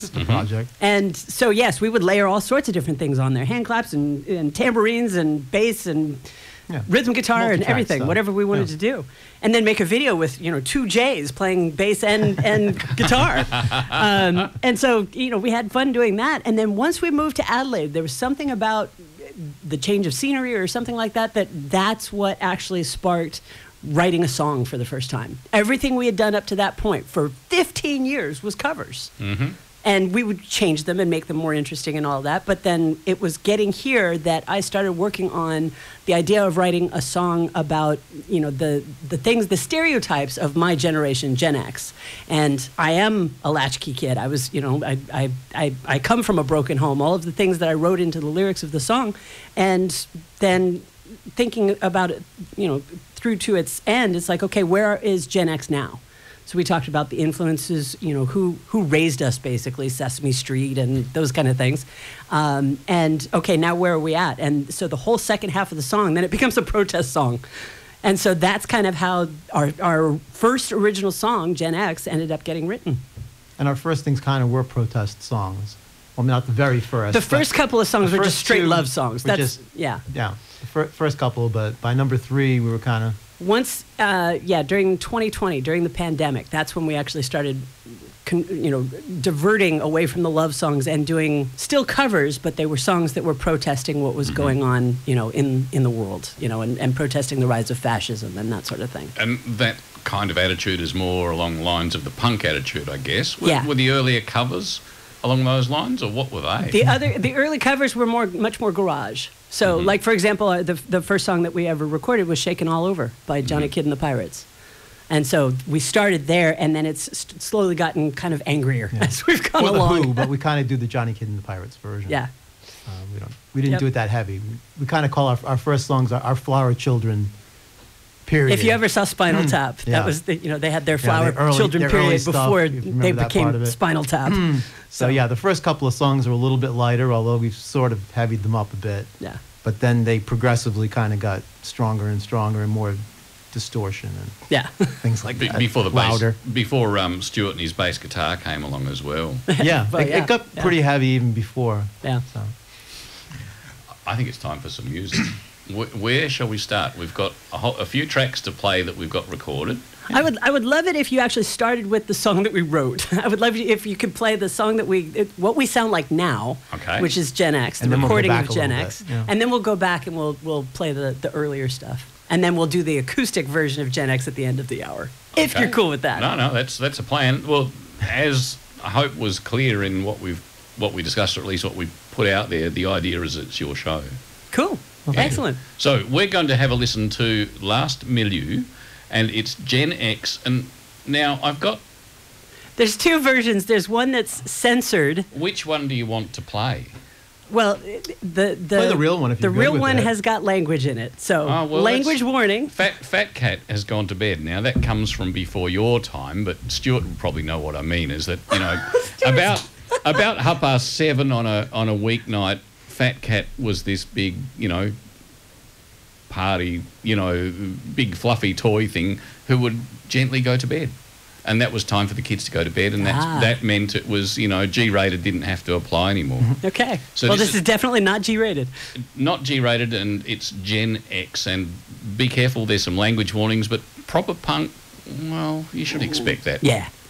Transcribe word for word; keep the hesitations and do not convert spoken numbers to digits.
The project. And so, yes, we would layer all sorts of different things on there. Hand claps and, and tambourines and bass and Yeah. rhythm guitar and Multi-track everything, stuff. whatever we wanted Yeah. to do. And then make a video with, you know, two J's playing bass and, and guitar. Um, and so, you know, we had fun doing that. And then once we moved to Adelaide, there was something about the change of scenery or something like that, that that's what actually sparked writing a song for the first time. Everything we had done up to that point for fifteen years was covers. Mm-hmm. And we would change them and make them more interesting and all that. But then it was getting here that I started working on the idea of writing a song about, you know, the, the things, the stereotypes of my generation, Gen X. And I am a latchkey kid. I was, you know, I, I, I, I come from a broken home. All of the things that I wrote into the lyrics of the song. And then thinking about it, you know, through to its end, it's like, okay, where is Gen X now? So we talked about the influences, you know, who who raised us, basically, Sesame Street and those kind of things. Um, and, okay, now where are we at? And so the whole second half of the song, then it becomes a protest song. And so that's kind of how our, our first original song, Gen X, ended up getting written. And our first things kind of were protest songs. Well, not the very first. The first couple of songs the were just first straight two love songs. were That's, just- yeah. Yeah, the fir- first couple, but by number three, we were kind of... Once, uh, yeah, during twenty twenty, during the pandemic, that's when we actually started, con- you know, diverting away from the love songs and doing still covers, but they were songs that were protesting what was Mm-hmm. going on, you know, in, in the world, you know, and, and protesting the rise of fascism and that sort of thing. And that kind of attitude is more along the lines of the punk attitude, I guess. Were, Yeah. were the earlier covers along those lines, or what were they? The other, the early covers were more, much more garage. So, Mhm. like, for example, uh, the, the first song that we ever recorded was Shaken All Over by Johnny Mhm. Kidd and the Pirates. And so we started there, and then it's st- slowly gotten kind of angrier Yeah. as we've gone Or the along. Who, but we kind of do the Johnny Kidd and the Pirates version. Yeah. Uh, we don't. We didn't Yep. do it that heavy. We, we kind of call our, our first songs our, our Flower Children. Period. If you ever saw Spinal Tap, that Yeah. was the, you know, they had their Yeah, Flower the early- Children their early period stuff, before if you remember they that part of became it. Spinal Tap. So yeah, the first couple of songs are a little bit lighter, although we've sort of heavied them up a bit. Yeah. But then they progressively kind of got stronger and stronger and more distortion and Yeah. things like Be- that. before the bass, louder. before um, Stuart and his bass guitar came along as well. Yeah, Well, it, yeah, it got yeah. pretty heavy even before. Yeah. So. I think it's time for some music. Wh- Where shall we start? We've got a, whole, a few tracks to play that we've got recorded. I would I would love it if you actually started with the song that we wrote. I would love it if you could play the song that we it, what we sound like now, Okay. which is Gen X, the And then we'll go recording back of a Gen little X, bit, yeah. and then we'll go back and we'll we'll play the the earlier stuff, and then we'll do the acoustic version of Gen X at the end of the hour. If Okay. you're cool with that. No, no, that's that's a plan. Well, as I hope was clear in what we've what we discussed, or at least what we put out there, the idea is it's your show. Cool. Okay. Excellent. So we're going to have a listen to Last Milieu, and it's Gen X. And now I've got, There's two versions. There's one that's censored. which one do you want to play? Well, the the Play the real one if the you're good real with one it. has got language in it. So Oh, well, language that's- warning. Fat Fat Cat has gone to bed. Now that comes from before your time, but Stuart would probably know what I mean. Is that, you know, about about half past seven on a on a weeknight, Fat Cat was this big, you know, party, you know, big fluffy toy thing who would gently go to bed. And that was time for the kids to go to bed, and that's, Ah. that meant it was, you know, G-rated didn't have to apply anymore. Okay. So well, this this, is- is definitely not G-rated. Not G-rated, and it's Gen X, and be careful, there's some language warnings, but proper punk, well, you should expect that. Yeah.